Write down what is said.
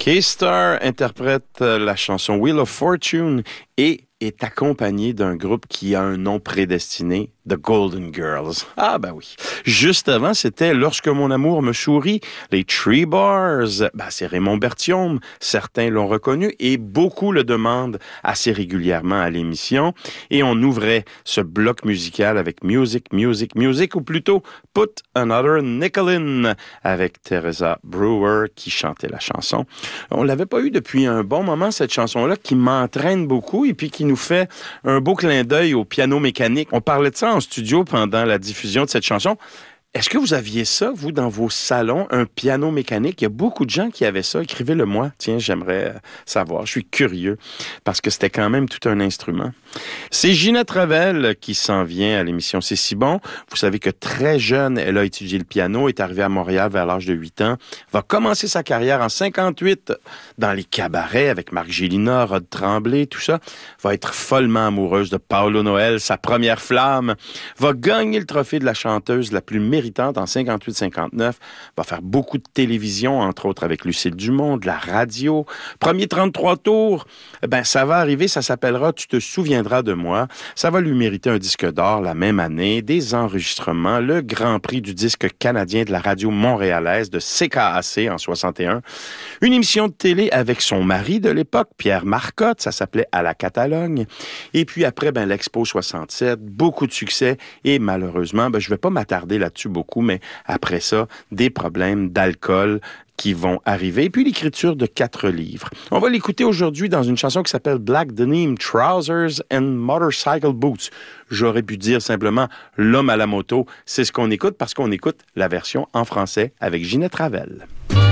K-Star interprète la chanson Wheel of Fortune et est accompagné d'un groupe qui a un nom prédestiné, The Golden Girls. Ah ben oui. Juste avant, c'était Lorsque mon amour me sourit, les Tree Bars. Ben, c'est Raymond Berthiaume. Certains l'ont reconnu et beaucoup le demandent assez régulièrement à l'émission. Et on ouvrait ce bloc musical avec Music, Music, Music, ou plutôt Put Another Nickel In, avec Teresa Brewer qui chantait la chanson. On l'avait pas eu depuis un bon moment, cette chanson-là, qui m'entraîne beaucoup et puis qui nous fait un beau clin d'œil au piano mécanique. On parlait de ça en studio pendant la diffusion de cette chanson. Est-ce que vous aviez ça, vous, dans vos salons, un piano mécanique? Il y a beaucoup de gens qui avaient ça. Écrivez-le-moi. Tiens, j'aimerais savoir. Je suis curieux parce que c'était quand même tout un instrument. C'est Ginette Revel qui s'en vient à l'émission C'est si bon. Vous savez que très jeune, elle a étudié le piano, est arrivée à Montréal vers l'âge de 8 ans, va commencer sa carrière en 58 dans les cabarets avec Marc Gélina, Rod Tremblay, tout ça. Va être follement amoureuse de Paolo Noël, sa première flamme. Va gagner le trophée de la chanteuse la plus méritante en 58-59, va faire beaucoup de télévision, entre autres avec Lucille Dumont, de la radio. Premier 33 tours, ben ça va arriver, ça s'appellera « Tu te souviendras de moi ». Ça va lui mériter un disque d'or la même année, des enregistrements, le Grand Prix du disque canadien de la radio montréalaise de CKAC en 61, une émission de télé avec son mari de l'époque, Pierre Marcotte, ça s'appelait « À la Catalogne ». Et puis après, ben l'Expo 67, beaucoup de succès et malheureusement, ben je vais pas m'attarder là-dessus beaucoup, mais après ça, des problèmes d'alcool qui vont arriver, et puis l'écriture de 4 livres. On va l'écouter aujourd'hui dans une chanson qui s'appelle Black Denim, Trousers and Motorcycle Boots. J'aurais pu dire simplement L'homme à la moto. C'est ce qu'on écoute parce qu'on écoute la version en français avec Ginette Revel.